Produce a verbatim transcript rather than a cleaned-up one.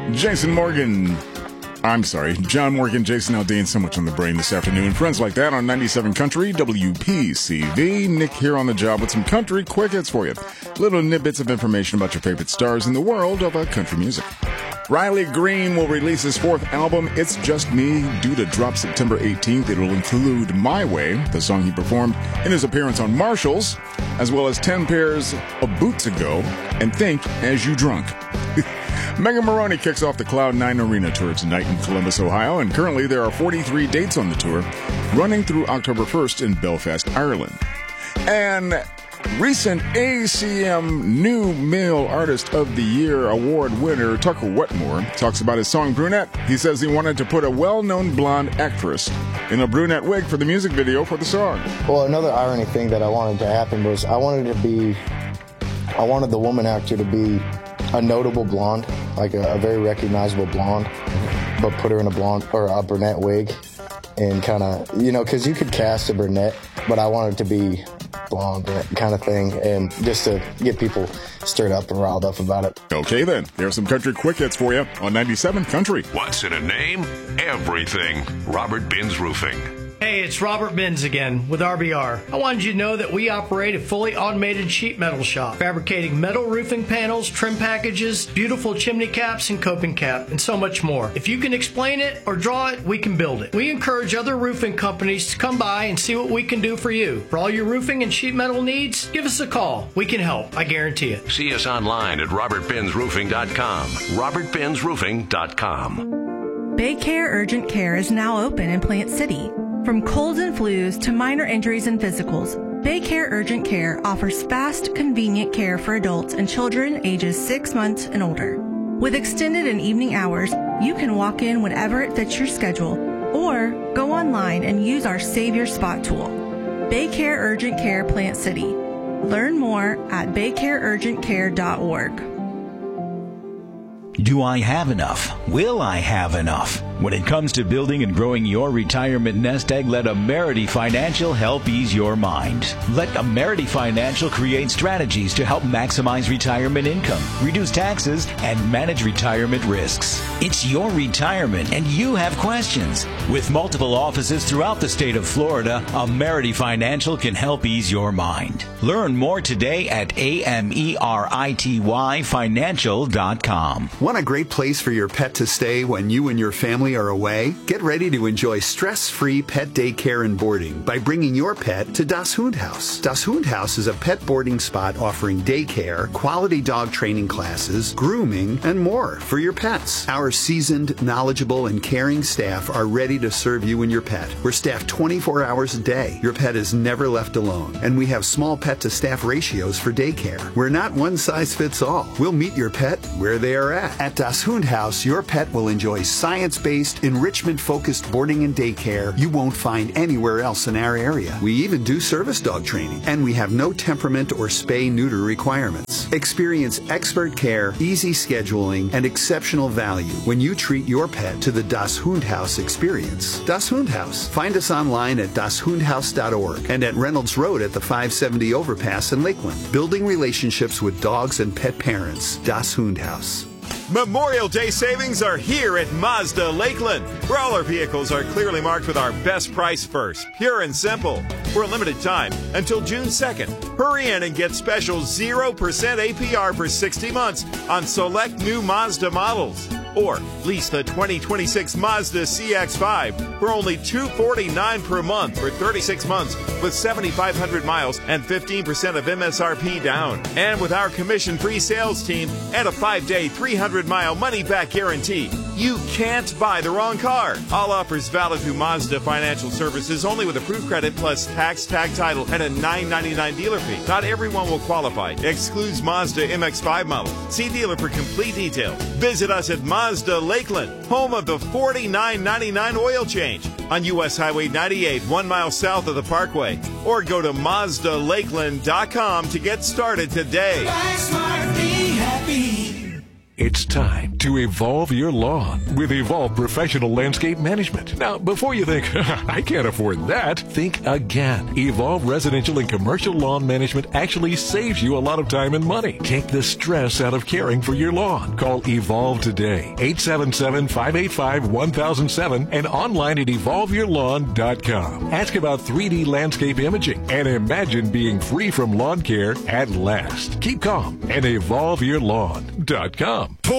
Jason Morgan. I'm sorry, John Morgan, Jason Aldean, so much on the brain this afternoon. Friends like that on ninety-seven Country, W P C V. Nick here on the job with some country quick hits for you. Little tidbits of information about your favorite stars in the world of uh, country music. Riley Green will release his fourth album, It's Just Me, due to drop September eighteenth. It will include My Way, the song he performed in his appearance on Marshalls, as well as ten pairs of Boots Ago and Think As You Drunk. Megan Moroney kicks off the Cloud nine Arena Tour tonight in Columbus, Ohio, and currently there are forty-three dates on the tour, running through October first in Belfast, Ireland. And recent A C M New Male Artist of the Year award winner Tucker Wetmore talks about his song Brunette. He says he wanted to put a well-known blonde actress in a brunette wig for the music video for the song. Well, another irony thing that I wanted to happen was I wanted to be, I wanted the woman actor to be a notable blonde, like a, a very recognizable blonde, but put her in a blonde or a brunette wig and kind of, you know, because you could cast a brunette, but I wanted to be blonde kind of thing, and just to get people stirred up and riled up about it. Okay then, there's some country quick hits for you on ninety-seven Country. What's in a name? Everything. Robert Binns Roofing. Hey, it's Robert Binns again with R B R. I wanted you to know that we operate a fully automated sheet metal shop, fabricating metal roofing panels, trim packages, beautiful chimney caps and coping cap, and so much more. If you can explain it or draw it, we can build it. We encourage other roofing companies to come by and see what we can do for you. For all your roofing and sheet metal needs, give us a call. We can help, I guarantee it. See us online at robert binns roofing dot com. robert binns roofing dot com. Baycare Urgent Care is now open in Plant City. From colds and flus to minor injuries and physicals, Baycare Urgent Care offers fast, convenient care for adults and children ages six months and older. With extended and evening hours, you can walk in whenever it fits your schedule or go online and use our Save Your Spot tool. Baycare Urgent Care Plant City. Learn more at baycare urgent care dot org. Do I have enough? Will I have enough? When it comes to building and growing your retirement nest egg, let Amerity Financial help ease your mind. Let Amerity Financial create strategies to help maximize retirement income, reduce taxes, and manage retirement risks. It's your retirement, and you have questions. With multiple offices throughout the state of Florida, Amerity Financial can help ease your mind. Learn more today at A M E R I T Y financial dot com. Want a great place for your pet to stay when you and your family are away? Get ready to enjoy stress-free pet daycare and boarding by bringing your pet to Das Hundhaus. Das Hundhaus is a pet boarding spot offering daycare, quality dog training classes, grooming, and more for your pets. Our seasoned, knowledgeable, and caring staff are ready to serve you and your pet. We're staffed twenty-four hours a day. Your pet is never left alone, and we have small pet-to-staff ratios for daycare. We're not one size fits all. We'll meet your pet where they are at. At Das Hundhaus, your pet will enjoy science-based, enrichment-focused boarding and daycare you won't find anywhere else in our area. We even do service dog training, and we have no temperament or spay-neuter requirements. Experience expert care, easy scheduling, and exceptional value when you treat your pet to the Das Hundhaus experience. Das Hundhaus. Find us online at das hundhaus dot org and at Reynolds Road at the five seventy overpass in Lakeland. Building relationships with dogs and pet parents. Das Hundhaus. Memorial Day savings are here at Mazda Lakeland, where all our vehicles are clearly marked with our best price first, pure and simple. For a limited time, until June second, hurry in and get special zero percent A P R for sixty months on select new Mazda models. Or lease the twenty twenty-six Mazda C X five for only two hundred forty-nine dollars per month for thirty-six months with seventy-five hundred miles and fifteen percent of M S R P down. And with our commission-free sales team and a five-day, three hundred mile money-back guarantee, you can't buy the wrong car. All offers valid through Mazda Financial Services, only with approved credit plus tax, tag title, and a nine ninety-nine dealer fee. Not everyone will qualify. Excludes Mazda M X five model. See dealer for complete details. Visit us at Mazda Lakeland, home of the forty-nine ninety-nine oil change on U S Highway ninety-eight, one mile south of the Parkway. Or go to mazda lakeland dot com to get started today. Buy smart, be happy. It's time to evolve your lawn with Evolve Professional Landscape Management. Now, before you think, I can't afford that, think again. Evolve Residential and Commercial Lawn Management actually saves you a lot of time and money. Take the stress out of caring for your lawn. Call Evolve today, eight seven seven, five eight five, one thousand seven and online at evolve your lawn dot com. Ask about three D landscape imaging and imagine being free from lawn care at last. Keep calm and evolve your lawn dot com.